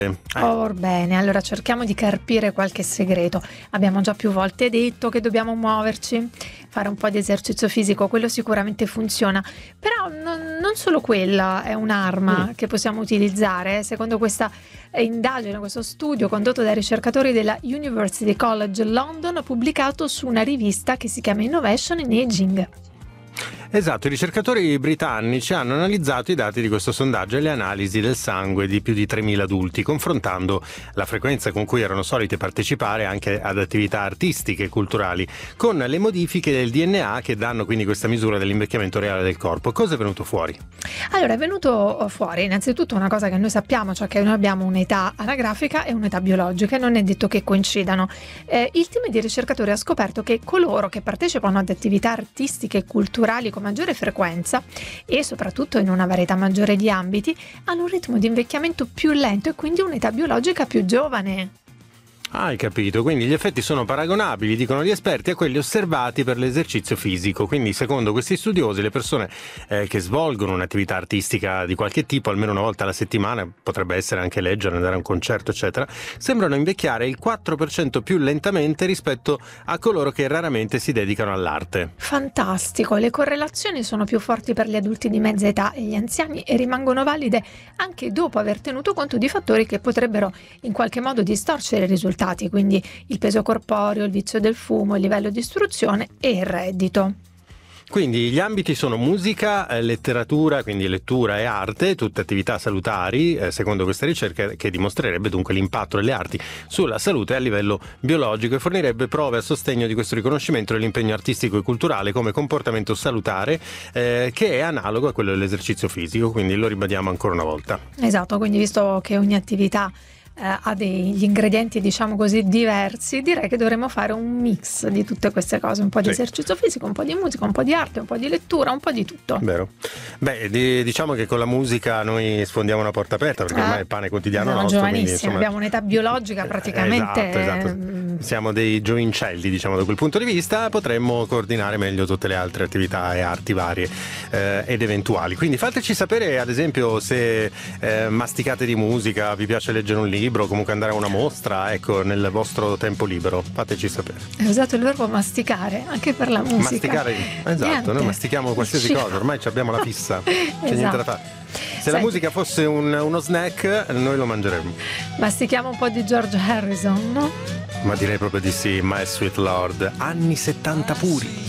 Bene, allora cerchiamo di carpire qualche segreto. Abbiamo già più volte detto che dobbiamo muoverci, fare un po' di esercizio fisico, quello sicuramente funziona, però non solo quella è un'arma che possiamo utilizzare. Secondo questa indagine, questo studio condotto dai ricercatori della University College London, pubblicato su una rivista che si chiama Innovation in Aging. Esatto, i ricercatori britannici hanno analizzato i dati di questo sondaggio e le analisi del sangue di più di 3.000 adulti, confrontando la frequenza con cui erano soliti partecipare anche ad attività artistiche e culturali, con le modifiche del DNA che danno quindi questa misura dell'invecchiamento reale del corpo. Cosa è venuto fuori? Allora, è venuto fuori innanzitutto una cosa che noi sappiamo, cioè che noi abbiamo un'età anagrafica e un'età biologica, e non è detto che coincidano. Il team di ricercatori ha scoperto che coloro che partecipano ad attività artistiche e culturali con maggiore frequenza e soprattutto in una varietà maggiore di ambiti hanno un ritmo di invecchiamento più lento e quindi un'età biologica più giovane. Hai capito, quindi gli effetti sono paragonabili, dicono gli esperti, a quelli osservati per l'esercizio fisico. Quindi secondo questi studiosi le persone che svolgono un'attività artistica di qualche tipo almeno una volta alla settimana, potrebbe essere anche leggere, andare a un concerto eccetera, sembrano invecchiare il 4% più lentamente rispetto a coloro che raramente si dedicano all'arte. Fantastico, le correlazioni sono più forti per gli adulti di mezza età e gli anziani e rimangono valide anche dopo aver tenuto conto di fattori che potrebbero in qualche modo distorcere i risultati, quindi il peso corporeo, il vizio del fumo, il livello di istruzione e il reddito. Quindi gli ambiti sono musica, letteratura, quindi lettura e arte, tutte attività salutari, secondo questa ricerca, che dimostrerebbe dunque l'impatto delle arti sulla salute a livello biologico e fornirebbe prove a sostegno di questo riconoscimento dell'impegno artistico e culturale come comportamento salutare, che è analogo a quello dell'esercizio fisico, quindi lo ribadiamo ancora una volta. Esatto, quindi visto che ogni attività ha degli ingredienti diciamo così diversi, direi che dovremmo fare un mix di tutte queste cose, un po' di esercizio fisico, un po' di musica, un po' di arte, un po' di lettura, un po' di tutto. Vero. Beh, diciamo che con la musica noi sfondiamo una porta aperta, perché ormai è pane quotidiano nostro. Giovanissimi, quindi, insomma, abbiamo un'età biologica praticamente. Esatto. Siamo dei giovincelli, diciamo, da quel punto di vista. Potremmo coordinare meglio tutte le altre attività e arti varie ed eventuali. Quindi fateci sapere, ad esempio, se masticate di musica, vi piace leggere un libro, comunque andare a una mostra, ecco, nel vostro tempo libero, fateci sapere. Hai usato il verbo masticare anche per la musica. Masticare, esatto, niente. Noi mastichiamo qualsiasi cosa, ormai abbiamo la fissa, c'è niente da fare. Se la musica fosse uno snack, noi lo mangeremmo. Mastichiamo un po' di George Harrison, no? Ma direi proprio di sì, My Sweet Lord, anni 70 puri.